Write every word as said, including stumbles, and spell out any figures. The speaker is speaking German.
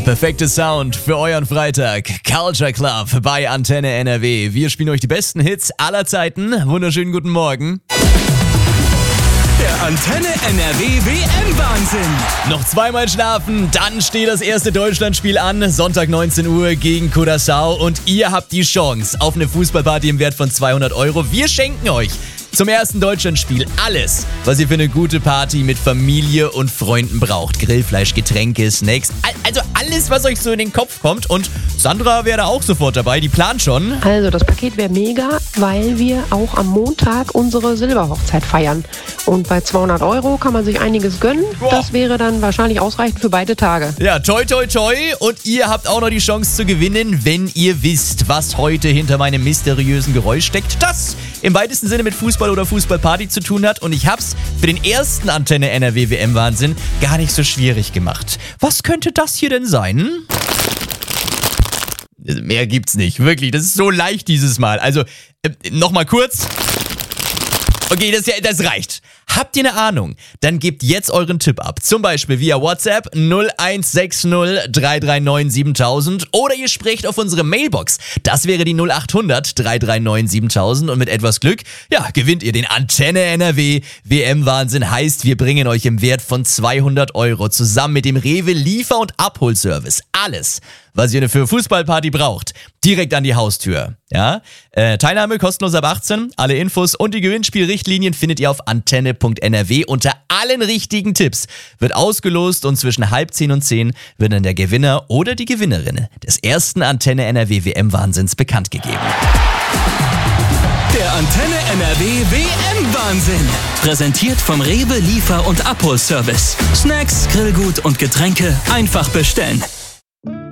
perfekte Sound für euren Freitag. Culture Club bei Antenne N R W. Wir spielen euch die besten Hits aller Zeiten. Wunderschönen guten Morgen. Der Antenne N R W W M-Wahnsinn. Noch zweimal schlafen, dann steht das erste Deutschlandspiel an. Sonntag neunzehn Uhr gegen Curaçao. Und ihr habt die Chance auf eine Fußballparty im Wert von zweihundert Euro. Wir schenken euch zum ersten Deutschlandspiel alles, was ihr für eine gute Party mit Familie und Freunden braucht. Grillfleisch, Getränke, Snacks, also alles, was euch so in den Kopf kommt. Und Sandra wäre da auch sofort dabei, die plant schon. Also das Paket wäre mega, weil wir auch am Montag unsere Silberhochzeit feiern. Und bei zweihundert Euro kann man sich einiges gönnen. Boah. Das wäre dann wahrscheinlich ausreichend für beide Tage. Ja, toi toi toi. Und ihr habt auch noch die Chance zu gewinnen, wenn ihr wisst, was heute hinter meinem mysteriösen Geräusch steckt. Das im weitesten Sinne mit Fußball oder Fußballparty zu tun hat. Und ich hab's für den ersten Antenne N R W W M-Wahnsinn gar nicht so schwierig gemacht. Was könnte das hier denn sein? Mehr gibt's nicht, wirklich. Das ist so leicht dieses Mal. Also, äh, nochmal kurz. Okay, das, das reicht. Habt ihr eine Ahnung? Dann gebt jetzt euren Tipp ab. Zum Beispiel via WhatsApp null eins sechs null drei drei neun siebentausend oder ihr sprecht auf unsere Mailbox. Das wäre die null acht hundert drei drei neun siebentausend und mit etwas Glück, ja, gewinnt ihr den Antenne N R W W M-Wahnsinn. Heißt, wir bringen euch im Wert von zweihundert Euro zusammen mit dem Rewe Liefer- und Abholservice. Alles, was ihr für Fußballparty braucht, direkt an die Haustür. Ja, äh, Teilnahme kostenlos ab achtzehn. Alle Infos und die Gewinnspielrichtlinien findet ihr auf antenne punkt n r w. Unter allen richtigen Tipps wird ausgelost und zwischen halb zehn und zehn wird dann der Gewinner oder die Gewinnerin des ersten Antenne N R W W M-Wahnsinns bekannt gegeben. Der Antenne N R W W M-Wahnsinn. Präsentiert vom Rewe Liefer- und Abholservice. Snacks, Grillgut und Getränke einfach bestellen.